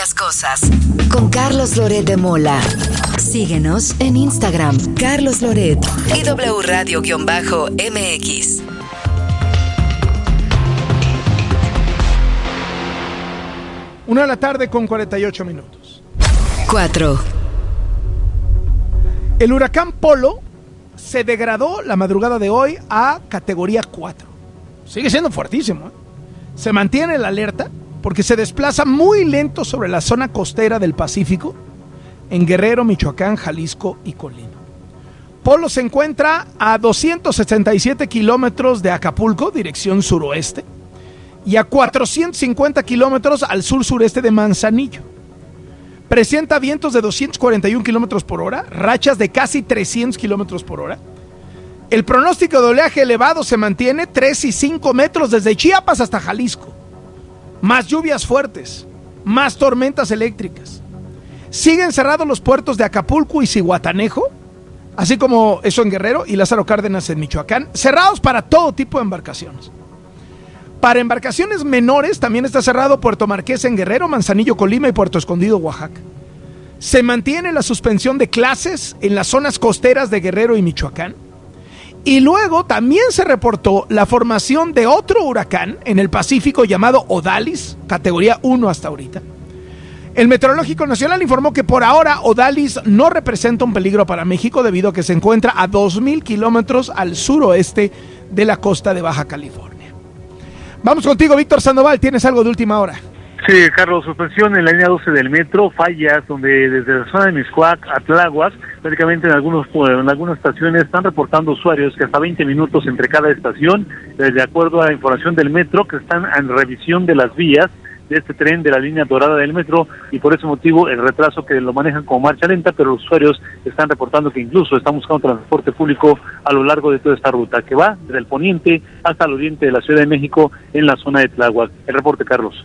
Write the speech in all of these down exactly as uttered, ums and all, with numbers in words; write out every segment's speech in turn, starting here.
las cosas. Con Carlos Loret de Mola. Síguenos en Instagram, Carlos Loret y W Radio-M X. Una de la tarde con cuarenta y ocho minutos. Cuatro. El huracán Polo se degradó la madrugada de hoy a categoría cuatro. Sigue siendo fuertísimo, ¿eh? Se mantiene la alerta porque se desplaza muy lento sobre la zona costera del Pacífico en Guerrero, Michoacán, Jalisco y Colima. Polo se encuentra a doscientos sesenta y siete kilómetros de Acapulco, dirección suroeste, y a cuatrocientos cincuenta kilómetros al sur-sureste de Manzanillo. Presenta vientos de doscientos cuarenta y un kilómetros por hora, rachas de casi trescientos kilómetros por hora. El pronóstico de oleaje elevado se mantiene tres y cinco metros desde Chiapas hasta Jalisco. Más lluvias fuertes, más tormentas eléctricas. Siguen cerrados los puertos de Acapulco y Zihuatanejo, así como eso en Guerrero y Lázaro Cárdenas en Michoacán, cerrados para todo tipo de embarcaciones. Para embarcaciones menores también está cerrado Puerto Marqués en Guerrero, Manzanillo, Colima y Puerto Escondido, Oaxaca. Se mantiene la suspensión de clases en las zonas costeras de Guerrero y Michoacán. Y luego también se reportó la formación de otro huracán en el Pacífico llamado Odalis, categoría uno hasta ahorita. El Meteorológico Nacional informó que por ahora Odalis no representa un peligro para México debido a que se encuentra a dos mil kilómetros al suroeste de la costa de Baja California. Vamos contigo, Víctor Sandoval, ¿tienes algo de última hora? Sí, Carlos, suspensión en la línea doce del metro, fallas donde desde la zona de Mixcoac a Tláhuac, prácticamente en algunos en algunas estaciones están reportando usuarios que hasta veinte minutos entre cada estación, de acuerdo a la información del metro, que están en revisión de las vías de este tren de la línea dorada del metro, y por ese motivo el retraso que lo manejan como marcha lenta, pero los usuarios están reportando que incluso están buscando transporte público a lo largo de toda esta ruta, que va desde el poniente hasta el oriente de la Ciudad de México en la zona de Tláhuac. El reporte, Carlos.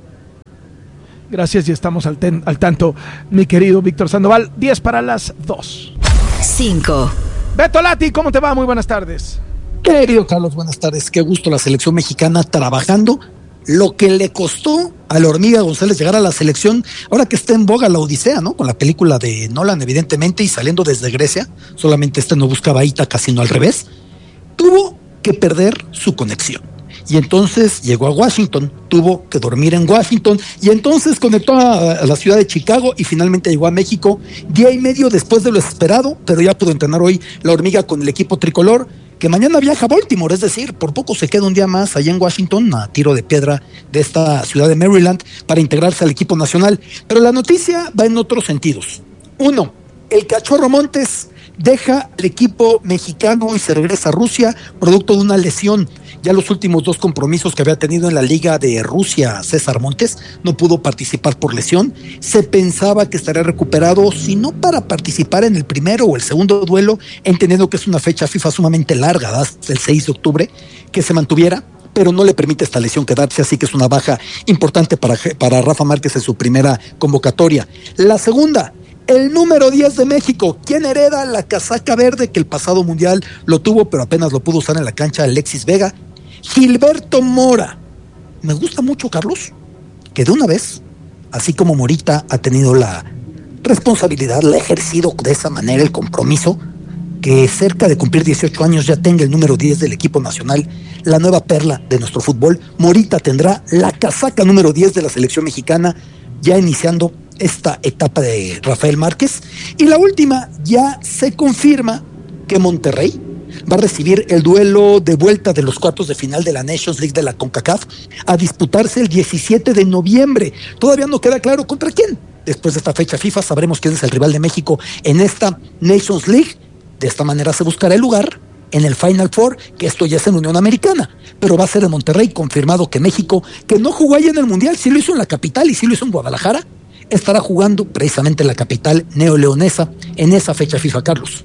Gracias y estamos al, ten, al tanto, mi querido Víctor Sandoval. diez para las dos. cinco. Beto Lati, ¿cómo te va? Muy buenas tardes. Querido Carlos, buenas tardes. Qué gusto la selección mexicana trabajando. Lo que le costó a la Hormiga González llegar a la selección, ahora que está en boga la Odisea, ¿no? Con la película de Nolan, evidentemente, y saliendo desde Grecia, solamente este no buscaba a Ítaca, sino al revés, tuvo que perder su conexión. Y entonces llegó a Washington, tuvo que dormir en Washington, y entonces conectó a, a la ciudad de Chicago y finalmente llegó a México, día y medio después de lo esperado, pero ya pudo entrenar hoy la Hormiga con el equipo tricolor, que mañana viaja a Baltimore, es decir, por poco se queda un día más allá en Washington, a tiro de piedra de esta ciudad de Maryland, para integrarse al equipo nacional. Pero la noticia va en otros sentidos. Uno, el Cachorro Montes deja el equipo mexicano y se regresa a Rusia, producto de una lesión. Ya los últimos dos compromisos que había tenido en la Liga de Rusia, César Montes, no pudo participar por lesión. Se pensaba que estaría recuperado, si no para participar en el primero o el segundo duelo, entendiendo que es una fecha FIFA sumamente larga, hasta el seis de octubre, que se mantuviera, pero no le permite esta lesión quedarse, así que es una baja importante para, para Rafa Márquez en su primera convocatoria. La segunda, el número diez de México, quien hereda la casaca verde que el pasado mundial lo tuvo, pero apenas lo pudo usar en la cancha, Alexis Vega. Gilberto Mora. Me gusta mucho, Carlos, que de una vez, así como Morita ha tenido la responsabilidad, la ha ejercido de esa manera el compromiso, que cerca de cumplir dieciocho años ya tenga el número diez del equipo nacional, la nueva perla de nuestro fútbol. Morita tendrá la casaca número diez de la selección mexicana, ya iniciando esta etapa de Rafael Márquez. Y la última, ya se confirma que Monterrey va a recibir el duelo de vuelta de los cuartos de final de la Nations League de la CONCACAF a disputarse el diecisiete de noviembre. Todavía no queda claro contra quién. Después de esta fecha FIFA sabremos quién es el rival de México en esta Nations League. De esta manera se buscará el lugar en el Final Four, que esto ya es en Unión Americana, pero va a ser en Monterrey, confirmado que México, que no jugó ahí en el Mundial, sí lo hizo en la capital y sí lo hizo en Guadalajara, estará jugando precisamente en la capital neoleonesa en esa fecha FIFA, Carlos.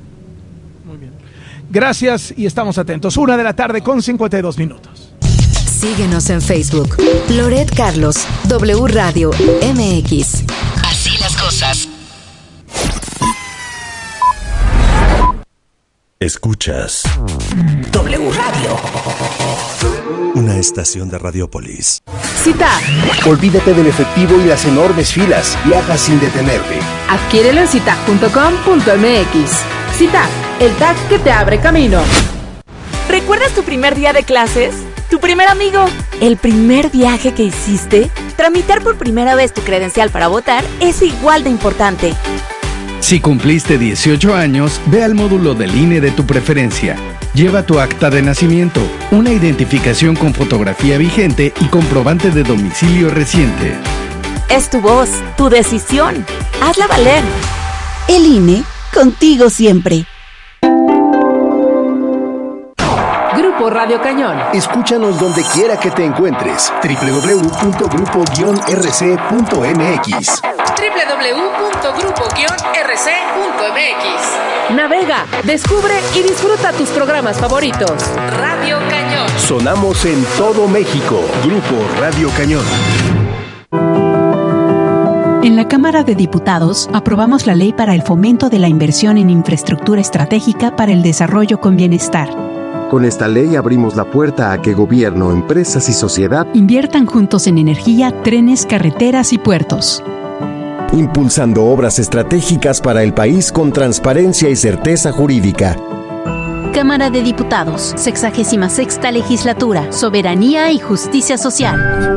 Gracias y estamos atentos. Una de la tarde con cincuenta y dos minutos. Síguenos en Facebook. Loret Carlos, W Radio M X. Así las cosas. Escuchas W Radio, una estación de Radiopolis. Cita. Olvídate del efectivo y las enormes filas. Viaja sin detenerte. Adquiérelo en cita punto com punto m x. Cita, el tag que te abre camino. ¿Recuerdas tu primer día de clases? ¿Tu primer amigo? ¿El primer viaje que hiciste? Tramitar por primera vez tu credencial para votar es igual de importante. Si cumpliste dieciocho años, ve al módulo del I N E de tu preferencia. Lleva tu acta de nacimiento, una identificación con fotografía vigente y comprobante de domicilio reciente. Es tu voz, tu decisión. Hazla valer. El I N E, contigo siempre. Grupo Radio Cañón. Escúchanos donde quiera que te encuentres. doble u doble u doble u punto grupo guion r c punto m x. doble u doble u doble u punto grupo guion r c punto m x. Navega, descubre y disfruta tus programas favoritos. Radio Cañón. Sonamos en todo México. Grupo Radio Cañón. En la Cámara de Diputados aprobamos la Ley para el Fomento de la Inversión en Infraestructura Estratégica para el Desarrollo con Bienestar. Con esta ley abrimos la puerta a que gobierno, empresas y sociedad inviertan juntos en energía, trenes, carreteras y puertos, impulsando obras estratégicas para el país con transparencia y certeza jurídica. Cámara de Diputados, sexagésima sexta Legislatura, Soberanía y Justicia Social.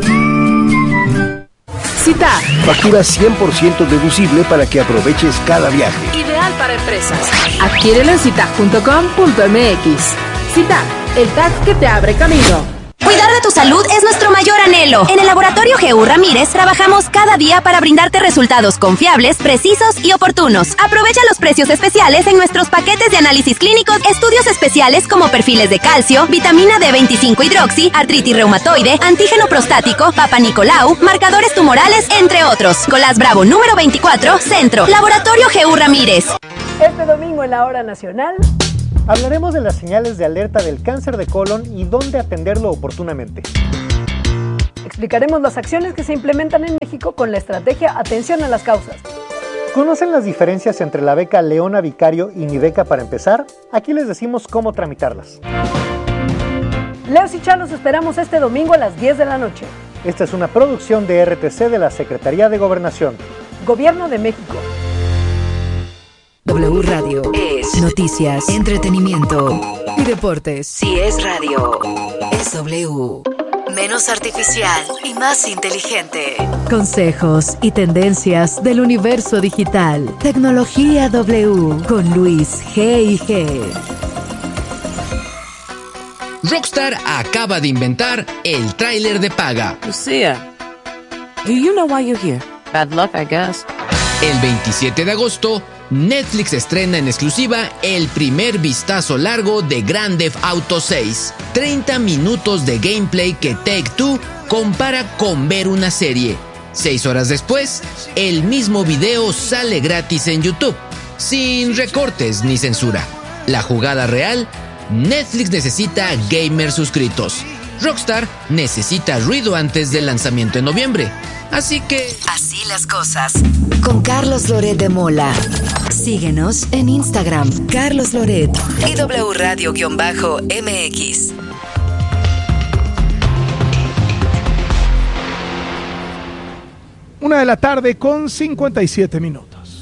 Cita. Factura cien por ciento deducible para que aproveches cada viaje. Ideal para empresas. Adquiérelo en cita punto com punto m x. Cita, el tag que te abre camino. Cuidar de tu salud es nuestro mayor anhelo. En el Laboratorio G U Ramírez trabajamos cada día para brindarte resultados confiables, precisos y oportunos. Aprovecha los precios especiales en nuestros paquetes de análisis clínicos, estudios especiales como perfiles de calcio, vitamina D veinticinco hidroxi, artritis reumatoide, antígeno prostático, Papa Nicolau, marcadores tumorales, entre otros. Colás Bravo número veinticuatro, Centro. Laboratorio G U Ramírez. Este domingo en la Hora Nacional hablaremos de las señales de alerta del cáncer de colon y dónde atenderlo oportunamente. Explicaremos las acciones que se implementan en México con la estrategia Atención a las Causas. ¿Conocen las diferencias entre la beca Leona Vicario y mi beca para empezar? Aquí les decimos cómo tramitarlas. Leos y Charlos esperamos este domingo a las diez de la noche. Esta es una producción de R T C de la Secretaría de Gobernación. Gobierno de México. W Radio es noticias, entretenimiento y deportes. Si es radio, es W. Menos artificial y más inteligente. Consejos y tendencias del universo digital. Tecnología W con Luis G y G. Rockstar acaba de inventar el tráiler de paga. Lucia, do you know why you're here? Bad luck, I guess. El veintisiete de agosto, Netflix estrena en exclusiva el primer vistazo largo de Grand Theft Auto seis. treinta minutos de gameplay que Take-Two compara con ver una serie. Seis horas después, el mismo video sale gratis en YouTube, sin recortes ni censura. La jugada real: Netflix necesita gamers suscritos. Rockstar necesita ruido antes del lanzamiento en noviembre. Así que... Así las cosas. Con Carlos Loret de Mola. Síguenos en Instagram, Carlos Loret y W Radio-M X. Una de la tarde con cincuenta y siete minutos.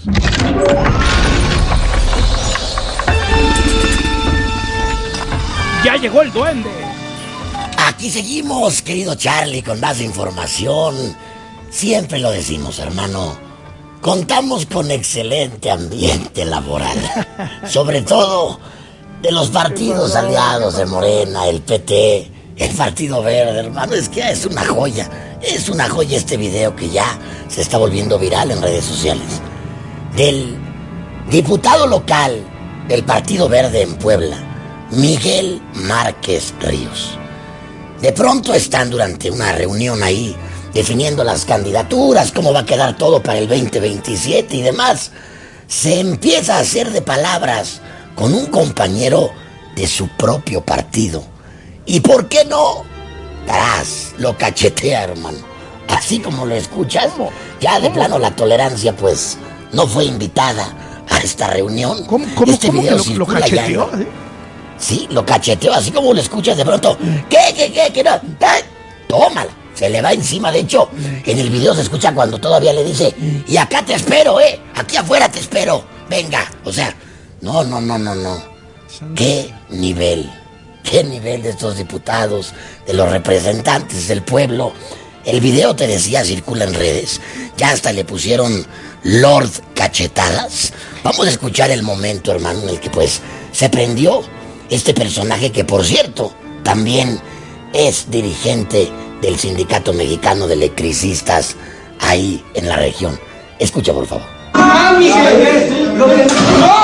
Ya llegó el duende. Aquí seguimos, querido Charlie, con más información. Siempre lo decimos, hermano. Contamos con excelente ambiente laboral. Sobre todo de los partidos aliados de Morena, el P T, el Partido Verde, hermano. Es que es una joya. Es una joya este video que ya se está volviendo viral en redes sociales. Del diputado local del Partido Verde en Puebla, Miguel Márquez Ríos. De pronto están durante una reunión ahí definiendo las candidaturas, cómo va a quedar todo para el veinte veintisiete y demás. Se empieza a hacer de palabras con un compañero de su propio partido. ¿Y por qué no? Tarás, lo cachetea, hermano. Así como lo escuchas, ya de plano la tolerancia pues no fue invitada a esta reunión. ¿Cómo, cómo, este cómo video que lo, lo cacheteó? ¿Eh? Sí, lo cacheteó, así como lo escuchas de pronto. ¿Qué, qué, qué, qué no? ¿Eh? Tómala. Se le va encima, de hecho, en el video se escucha cuando todavía le dice, y acá te espero, ¿eh? Aquí afuera te espero. Venga. O sea, no, no, no, no, no. ¿Qué nivel? ¿Qué nivel de estos diputados, de los representantes del pueblo? El video, te decía, circula en redes. Ya hasta le pusieron Lord Cachetadas. Vamos a escuchar el momento, hermano, en el que pues se prendió este personaje que, por cierto, también es dirigente del Sindicato Mexicano de Electricistas ahí en la región. Escucha, por favor. ¡Ah, Miguel! ¡No! ¿Qué te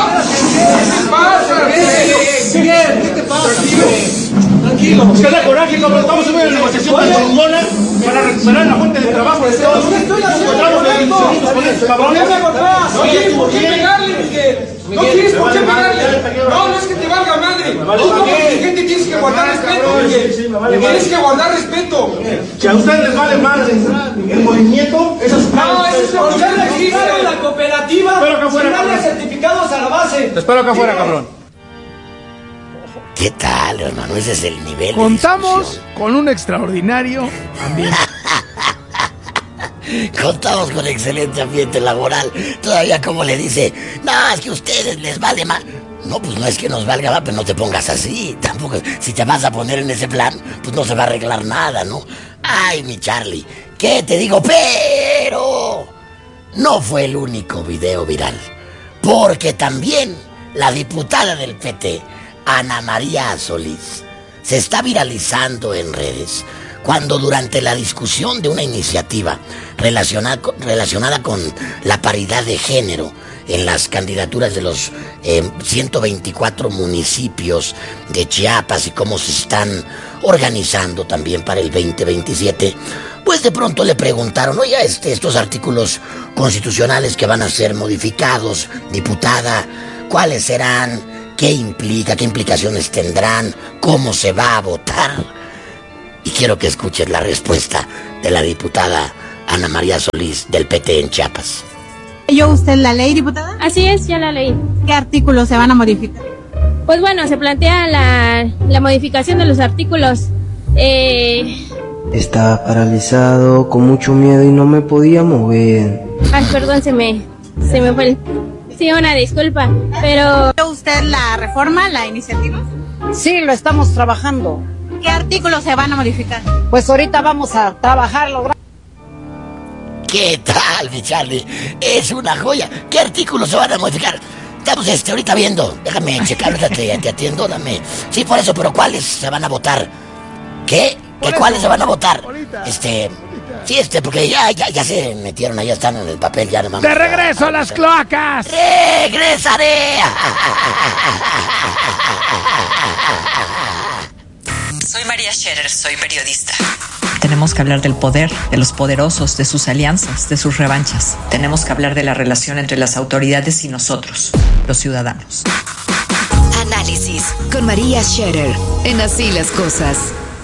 pasa? Miguel, ¿qué te pasa? Tranquilo. Es que da coraje, no, estamos en una negociación tan chingona para recuperar la fuente de trabajo de todos. ¿Qué estoy haciendo? ¡Cabrón! Oye, ¿por qué pegarle, Miguel? No tienes por qué pegarle. No, no es que te valga madre. Tú como dirigente tienes que guardar respeto, Miguel. Tienes que guardar respeto. Si a ustedes les vale madre el movimiento, eso es... No, eso es lo que ya existe. La cooperativa. Espero que fuera, cabrón. Certificados a la base. Te espero que fuera, cabrón. ¿Qué tal, hermano? Ese es el nivel. Contamos con un extraordinario ambiente. Contamos con excelente ambiente laboral. Todavía como le dice, no, es que a ustedes les vale más. No, pues no es que nos valga más, pero no te pongas así. Tampoco, si te vas a poner en ese plan, pues no se va a arreglar nada, ¿no? Ay, mi Charlie, ¿qué te digo? Pero no fue el único video viral. Porque también la diputada del P T, Ana María Solís, se está viralizando en redes cuando durante la discusión de una iniciativa relacionada con, relacionada con la paridad de género en las candidaturas de los eh, ciento veinticuatro municipios de Chiapas y cómo se están organizando también para el veinte veintisiete, pues de pronto le preguntaron, oye, este, estos artículos constitucionales que van a ser modificados, diputada, ¿cuáles serán? ¿Qué implica? ¿Qué implicaciones tendrán? ¿Cómo se va a votar? Y quiero que escuches la respuesta de la diputada Ana María Solís del P T en Chiapas. ¿Leyó usted la ley, diputada? Así es, ya la leí. ¿Qué artículos se van a modificar? Pues bueno, se plantea la, la modificación de los artículos. Eh... Estaba paralizado, con mucho miedo y no me podía mover. Ay, perdón, se me, se me fue el... Sí, una disculpa, pero... ¿Leyó usted la reforma, la iniciativa? Sí, lo estamos trabajando. ¿Qué artículos se van a modificar? Pues ahorita vamos a trabajarlo. ¿Qué tal, mi Charlie? Es una joya. ¿Qué artículos se van a modificar? Estamos este, ahorita viendo. Déjame checar, ahorita te, te atiendo, dame. Sí, por eso, pero ¿cuáles se van a votar? ¿Qué? ¿Qué cuáles se van a votar? Ahorita, este... Ahorita. Sí, este, porque ya, ya, ya se metieron, ahí están en el papel, ya nomás. ¡De regreso a las cloacas! ¡Regresaré! Soy María Scherer, soy periodista. Tenemos que hablar del poder, de los poderosos, de sus alianzas, de sus revanchas. Tenemos que hablar de la relación entre las autoridades y nosotros, los ciudadanos. Análisis con María Scherer en Así las Cosas.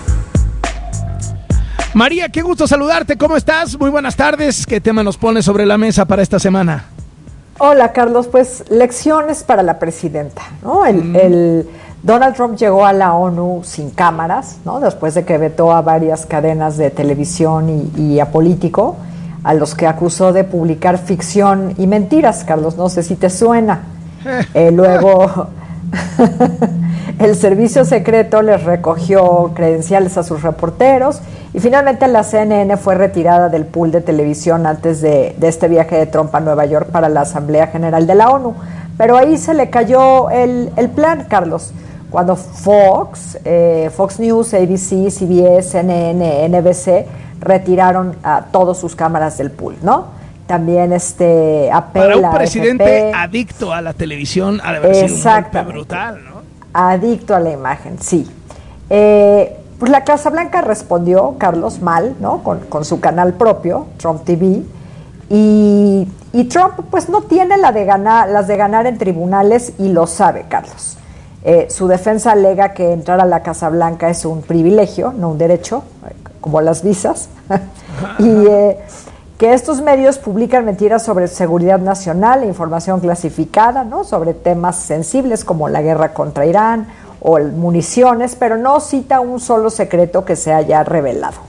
María, qué gusto saludarte. ¿Cómo estás? Muy buenas tardes. ¿Qué tema nos pones sobre la mesa para esta semana? Hola, Carlos. Pues lecciones para la presidenta, ¿no? El, mm. el Donald Trump llegó a la ONU sin cámaras, ¿no? Después de que vetó a varias cadenas de televisión y, y a Político, a los que acusó de publicar ficción y mentiras, Carlos. No sé si te suena. Eh, luego... El servicio secreto les recogió credenciales a sus reporteros y finalmente la C N N fue retirada del pool de televisión antes de, de este viaje de Trump a Nueva York para la Asamblea General de la ONU. Pero ahí se le cayó el, el plan, Carlos, cuando Fox, eh, Fox News, A B C, C B S, C N N, N B C retiraron a todas sus cámaras del pool, ¿no? También este apela para un presidente F P, adicto a la televisión ha de haber sido un golpe brutal, ¿no? Adicto a la imagen, sí. Eh, pues la Casa Blanca respondió, Carlos, mal, ¿no? Con, con su canal propio, Trump T V, y, y Trump pues no tiene la de ganar, las de ganar en tribunales y lo sabe, Carlos. Eh, su defensa alega que entrar a la Casa Blanca es un privilegio, no un derecho, como las visas. y, eh, que estos medios publican mentiras sobre seguridad nacional e información clasificada, ¿no? Sobre temas sensibles como la guerra contra Irán o municiones, pero no cita un solo secreto que se haya revelado.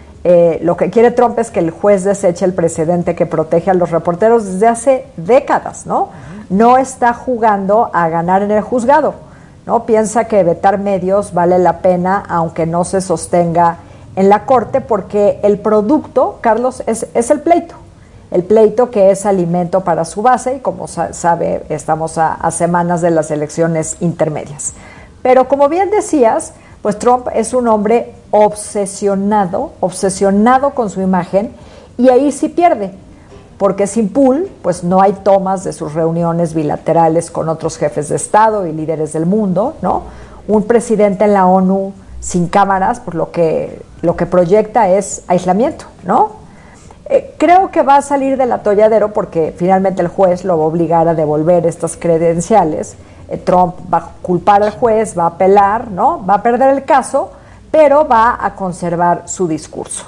Eh, lo que quiere Trump es que el juez deseche el precedente que protege a los reporteros desde hace décadas, ¿no? No está jugando a ganar en el juzgado, ¿no? Piensa que vetar medios vale la pena, aunque no se sostenga en la corte, porque el producto, Carlos, es, es el pleito. El pleito que es alimento para su base, y como sa- sabe, estamos a, a semanas de las elecciones intermedias. Pero como bien decías, pues Trump es un hombre obsesionado, obsesionado con su imagen, y ahí sí pierde, porque sin pool, pues no hay tomas de sus reuniones bilaterales con otros jefes de Estado y líderes del mundo, ¿no? Un presidente en la ONU sin cámaras, pues lo que, lo que proyecta es aislamiento, ¿no? Eh, creo que va a salir del atolladero porque finalmente el juez lo va a obligar a devolver estas credenciales. Eh, Trump va a culpar al juez, va a apelar, ¿no? Va a perder el caso, pero va a conservar su discurso.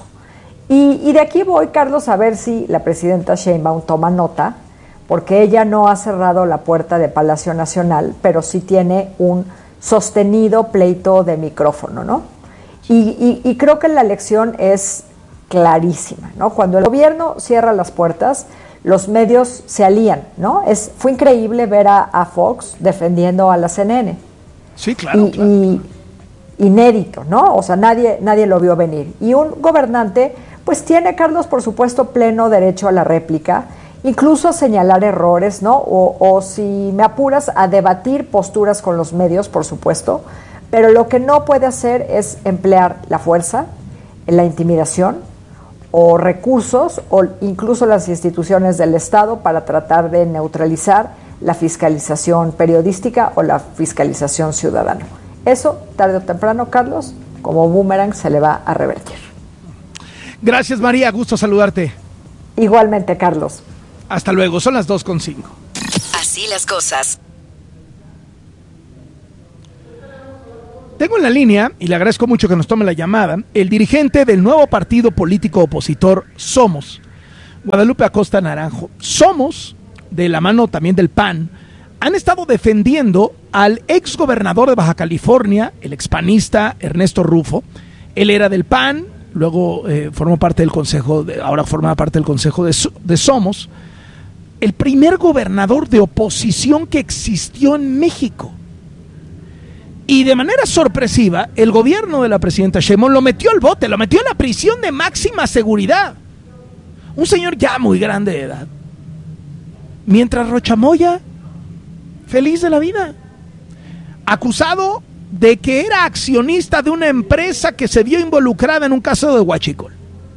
Y, y de aquí voy, Carlos, a ver si la presidenta Sheinbaum toma nota, porque ella no ha cerrado la puerta de Palacio Nacional, pero sí tiene un sostenido pleito de micrófono, ¿no? Y, y, y creo que la lección es clarísima, ¿no? Cuando el gobierno cierra las puertas, los medios se alían, ¿no? Es, fue increíble ver a, a Fox defendiendo a la C N N. Sí, claro, y, claro. Y, inédito, ¿no? O sea, nadie, nadie lo vio venir. Y un gobernante, pues tiene, Carlos, por supuesto, pleno derecho a la réplica, incluso a señalar errores, ¿no? O, o si me apuras, a debatir posturas con los medios, por supuesto, pero lo que no puede hacer es emplear la fuerza, la intimidación o recursos o incluso las instituciones del Estado para tratar de neutralizar la fiscalización periodística o la fiscalización ciudadana. Eso, tarde o temprano, Carlos, como boomerang se le va a revertir. Gracias, María, gusto saludarte. Igualmente, Carlos. Hasta luego, son las dos con cinco. Así las cosas. Tengo en la línea, y le agradezco mucho que nos tome la llamada, el dirigente del nuevo partido político opositor Somos, Guadalupe Acosta Naranjo. Somos, de la mano también del P A N, han estado defendiendo al ex gobernador de Baja California, el expanista Ernesto Rufo. Él era del P A N, luego eh, formó parte del consejo, de, ahora forma parte del consejo de, de Somos, el primer gobernador de oposición que existió en México. Y de manera sorpresiva, el gobierno de la presidenta Sheinbaum lo metió al bote, lo metió en la prisión de máxima seguridad. Un señor ya muy grande de edad. Mientras Rochamoya, feliz de la vida, acusado de que era accionista de una empresa que se vio involucrada en un caso de huachicol.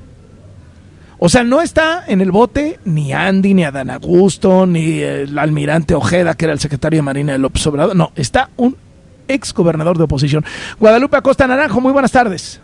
O sea, no está en el bote ni Andy, ni Adán Augusto, ni el almirante Ojeda, que era el secretario de Marina de López Obrador. No, está un ex gobernador de oposición. Guadalupe Acosta Naranjo, muy buenas tardes.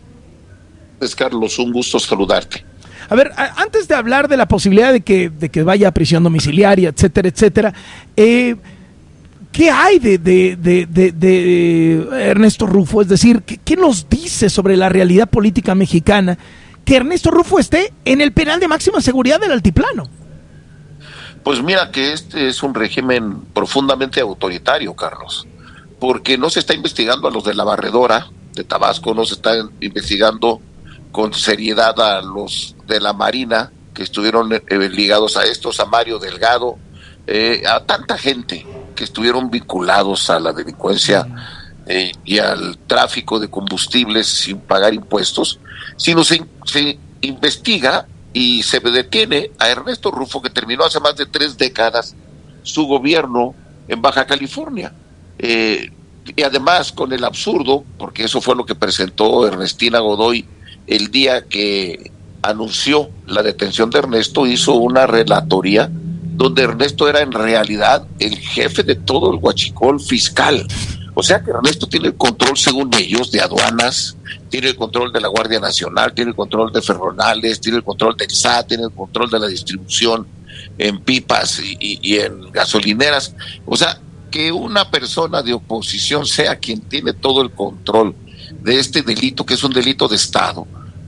Es Carlos, un gusto saludarte. A ver, a, antes de hablar de la posibilidad de que, de que vaya a prisión domiciliaria, etcétera, etcétera, eh, ¿qué hay de, de, de, de, de Ernesto Rufo? Es decir, ¿qué, ¿qué nos dice sobre la realidad política mexicana que Ernesto Rufo esté en el penal de máxima seguridad del Altiplano? Pues mira que este es un régimen profundamente autoritario, Carlos, porque no se está investigando a los de la Barredora de Tabasco, no se está investigando con seriedad a los de la Marina que estuvieron eh, ligados a estos, a Mario Delgado, eh, a tanta gente que estuvieron vinculados a la delincuencia eh, y al tráfico de combustibles sin pagar impuestos, sino se, se investiga y se detiene a Ernesto Rufo, que terminó hace más de tres décadas su gobierno en Baja California. Eh, y además con el absurdo, porque eso fue lo que presentó Ernestina Godoy el día que anunció la detención de Ernesto, hizo una relatoría donde Ernesto era en realidad el jefe de todo el huachicol fiscal. O sea que Ernesto tiene el control, según ellos, de aduanas, tiene el control de la Guardia Nacional, tiene el control de ferronales, tiene el control del S A T, tiene el control de la distribución en pipas y, y, y en gasolineras. O sea, que una persona de oposición sea quien tiene todo el control de este delito, que es un delito de Estado,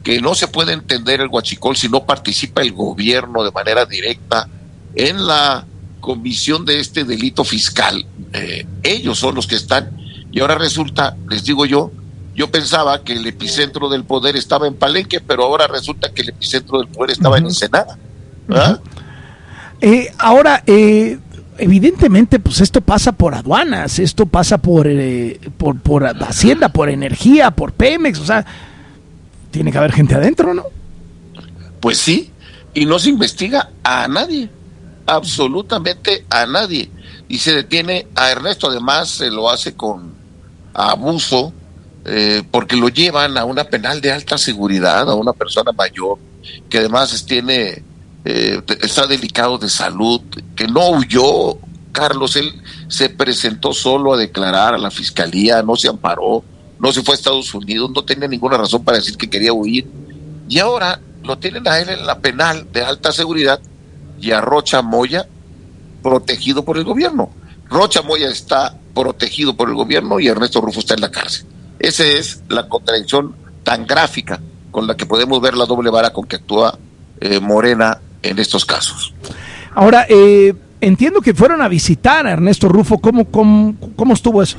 que no se puede entender el huachicol si no participa el gobierno de manera directa en la comisión de este delito fiscal. Eh, ellos son los que están, y ahora resulta, les digo yo, yo pensaba que el epicentro del poder estaba en Palenque, pero ahora resulta que el epicentro del poder estaba uh-huh. en Ensenada. ¿Ah? Eh, ahora, eh, evidentemente, pues esto pasa por aduanas, esto pasa por, eh, por, por Hacienda, por energía, por Pemex, o sea, tiene que haber gente adentro, ¿no? Pues sí, y no se investiga a nadie, absolutamente a nadie, y se detiene a Ernesto, además se lo hace con abuso, eh, porque lo llevan a una penal de alta seguridad, a una persona mayor, que además tiene, eh, está delicado de salud, que no huyó, Carlos, él se presentó solo a declarar a la fiscalía, no se amparó, no se fue a Estados Unidos, no tenía ninguna razón para decir que quería huir, y ahora lo tienen a él en la penal de alta seguridad y a Rocha Moya protegido por el gobierno. Rocha Moya está protegido por el gobierno y Ernesto Rufo está en la cárcel. Esa es la contradicción tan gráfica con la que podemos ver la doble vara con que actúa eh, Morena en estos casos. Ahora, eh, entiendo que fueron a visitar a Ernesto Rufo, ¿cómo, cómo, cómo estuvo eso?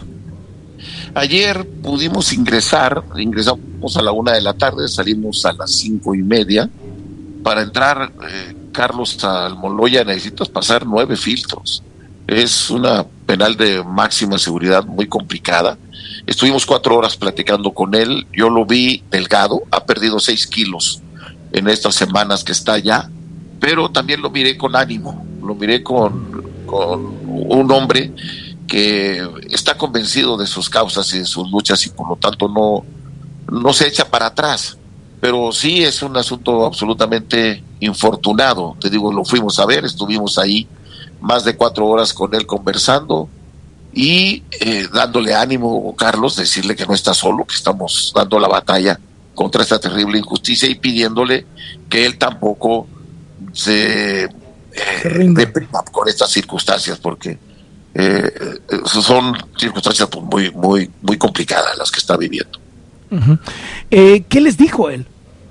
Ayer pudimos ingresar, ingresamos a la una de la tarde, salimos a las cinco y media. Para entrar, eh, Carlos, al Almoloya necesitas pasar nueve filtros. Es una penal de máxima seguridad muy complicada. Estuvimos cuatro horas platicando con él. Yo lo vi delgado, ha perdido seis kilos en estas semanas que está allá, pero también lo miré con ánimo, lo miré con, con un hombre que está convencido de sus causas y de sus luchas y por lo tanto no, no se echa para atrás. Pero sí es un asunto absolutamente infortunado. Te digo, lo fuimos a ver, estuvimos ahí más de cuatro horas con él conversando y eh, dándole ánimo, Carlos, decirle que no está solo, que estamos dando la batalla contra esta terrible injusticia y pidiéndole que él tampoco se, eh, se deprima con estas circunstancias, porque eh, son circunstancias pues, muy, muy, muy complicadas las que está viviendo. Uh-huh. Eh, ¿Qué les dijo él?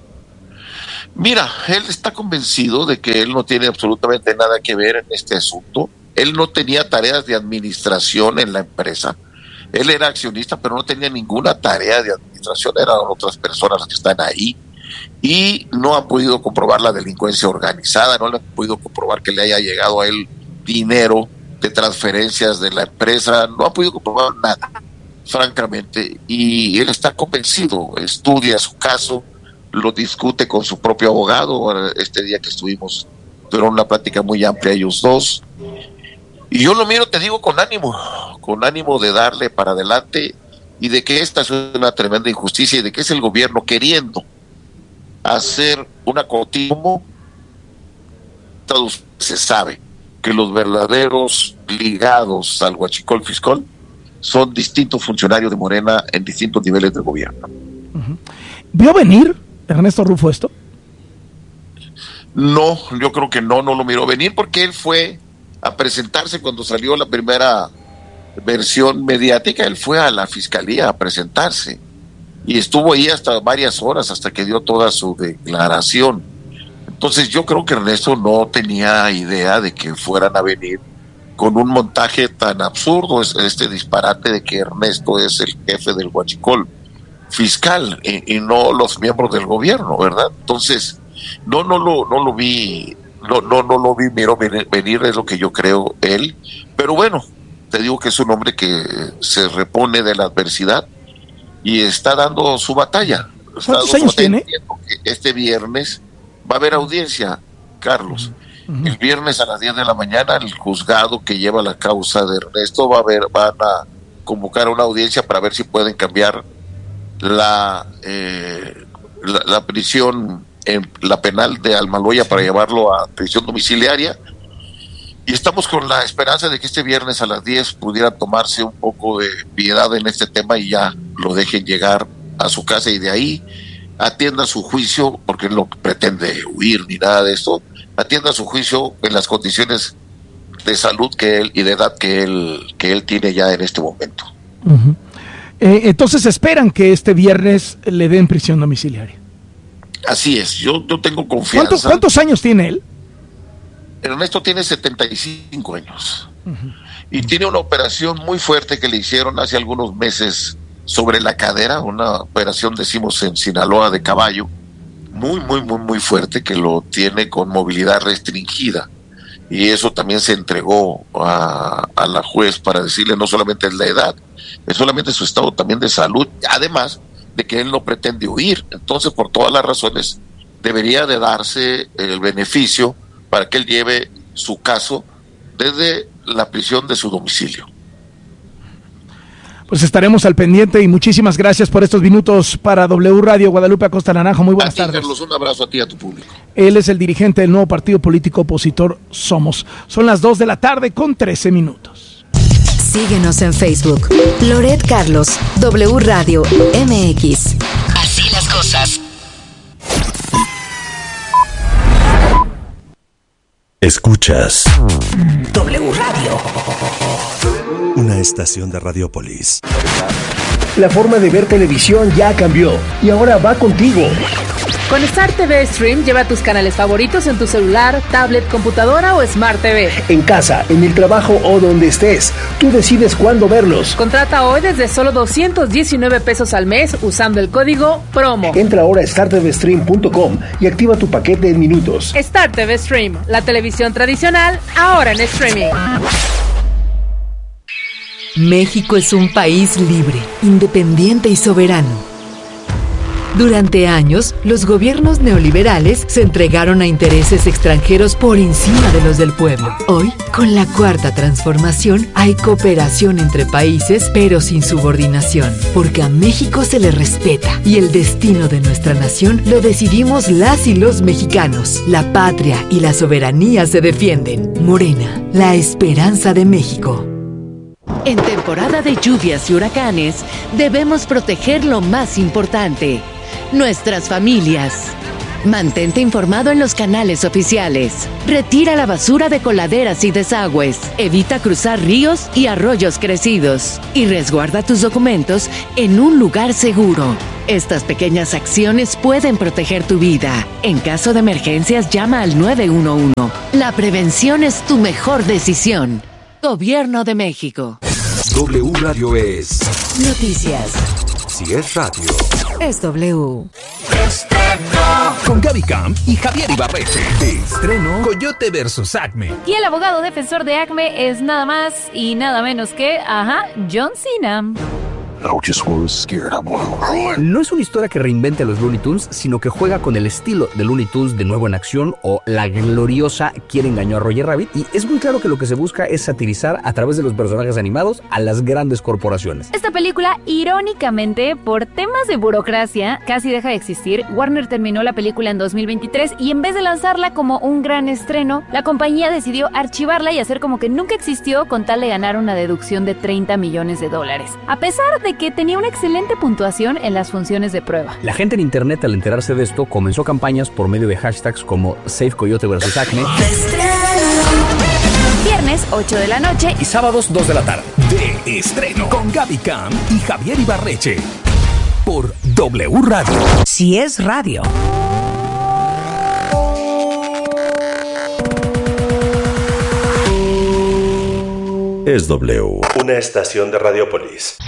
Mira, él está convencido de que él no tiene absolutamente nada que ver en este asunto. Él no tenía tareas de administración en la empresa. Él era accionista, pero no tenía ninguna tarea de administración. Eran otras personas las que están ahí. Y no han podido comprobar la delincuencia organizada, no le han podido comprobar que le haya llegado a él dinero de transferencias de la empresa. No ha podido comprobar nada, francamente. Y él está convencido, estudia su caso, lo discute con su propio abogado. Este día que estuvimos, tuvieron una plática muy amplia ellos dos, y yo lo miro, te digo, con ánimo, con ánimo de darle para adelante y de que esta es una tremenda injusticia y de que es el gobierno queriendo hacer una continuo. Se sabe que los verdaderos ligados al huachicol fiscal son distintos funcionarios de Morena en distintos niveles del gobierno. Uh-huh. ¿Vio venir Ernesto Rufo esto? No, yo creo que no, no lo miró venir porque él fue a presentarse cuando salió la primera versión mediática. Él fue a la fiscalía a presentarse y estuvo ahí hasta varias horas hasta que dio toda su declaración. Entonces yo creo que Ernesto no tenía idea de que fueran a venir con un montaje tan absurdo, este disparate de que Ernesto es el jefe del huachicol fiscal y, y no los miembros del gobierno, ¿verdad? Entonces no no lo no lo vi no no no lo vi miro venir, venir es lo que yo creo él, pero bueno, te digo que es un hombre que se repone de la adversidad y está dando su batalla. ¿Cuántos años tiene? Este viernes va a haber audiencia, Carlos. Uh-huh. El viernes a las diez de la mañana el juzgado que lleva la causa de Ernesto va a ver, van a convocar una audiencia para ver si pueden cambiar la eh, la, la prisión en la penal de Almoloya para llevarlo a prisión domiciliaria, y estamos con la esperanza de que este viernes a las diez pudieran tomarse un poco de piedad en este tema y ya lo dejen llegar a su casa y de ahí atienda su juicio, porque no pretende huir ni nada de esto, atienda su juicio en las condiciones de salud que él y de edad que él que él tiene ya en este momento. Uh-huh. Eh, entonces esperan que este viernes le den prisión domiciliaria. Así es, yo, yo tengo confianza. ¿Cuántos, ¿Cuántos años tiene él? Ernesto tiene setenta y cinco años. Uh-huh. Y tiene una operación muy fuerte que le hicieron hace algunos meses sobre la cadera, una operación, decimos en Sinaloa, de caballo, muy, muy, muy, muy fuerte, que lo tiene con movilidad restringida. Y eso también se entregó a, a la juez para decirle no solamente es la edad, es solamente su estado también de salud, además de que él no pretende huir. Entonces, por todas las razones, debería de darse el beneficio para que él lleve su caso desde la prisión de su domicilio. Pues estaremos al pendiente y muchísimas gracias por estos minutos para W Radio. Guadalupe Acosta Naranjo, muy buenas a ti, tardes. Carlos, un abrazo a ti y a tu público. Él es el dirigente del nuevo partido político opositor Somos. Son las dos de la tarde con trece minutos. Síguenos en Facebook. Loret Carlos, W Radio M X. Así las cosas. Escuchas W Radio, una estación de Radiopolis. La forma de ver televisión ya cambió y ahora va contigo. Con Star T V Stream lleva tus canales favoritos en tu celular, tablet, computadora o Smart T V. En casa, en el trabajo o donde estés, tú decides cuándo verlos. Contrata hoy desde solo doscientos diecinueve pesos al mes usando el código PROMO. Entra ahora a star t v stream punto com y activa tu paquete en minutos. Star T V Stream, la televisión tradicional, ahora en streaming. México es un país libre, independiente y soberano. Durante años, los gobiernos neoliberales se entregaron a intereses extranjeros por encima de los del pueblo. Hoy, con la Cuarta Transformación, hay cooperación entre países, pero sin subordinación, porque a México se le respeta y el destino de nuestra nación lo decidimos las y los mexicanos. La patria y la soberanía se defienden. Morena, la esperanza de México. En temporada de lluvias y huracanes, debemos proteger lo más importante: nuestras familias. Mantente informado en los canales oficiales. Retira la basura de coladeras y desagües. Evita cruzar ríos y arroyos crecidos. Y resguarda tus documentos en un lugar seguro. Estas pequeñas acciones pueden proteger tu vida. En caso de emergencias, llama al nueve uno uno. La prevención es tu mejor decisión. Gobierno de México. W Radio es noticias. Si es radio, es W. Estreno. Con Gaby Camp y Javier Ibarreche. De estreno, Coyote versus Acme. Y el abogado defensor de Acme es nada más y nada menos que, ajá, John Cena. No es una historia que reinvente a los Looney Tunes, sino que juega con el estilo de Looney Tunes de nuevo en acción, o la gloriosa Quién engañó a Roger Rabbit, y es muy claro que lo que se busca es satirizar a través de los personajes animados a las grandes corporaciones. Esta película, irónicamente, por temas de burocracia, casi deja de existir. Warner terminó la película en dos mil veintitrés y en vez de lanzarla como un gran estreno, la compañía decidió archivarla y hacer como que nunca existió con tal de ganar una deducción de treinta millones de dólares. A pesar de que tenía una excelente puntuación en las funciones de prueba. La gente en internet, al enterarse de esto, comenzó campañas por medio de hashtags como Save Coyote versus Acme. Viernes, ocho de la noche. Y sábados, dos de la tarde. De estreno. Con Gaby Camp y Javier Ibarreche. Por W Radio. Si es radio. Es W. Una estación de Radiopolis.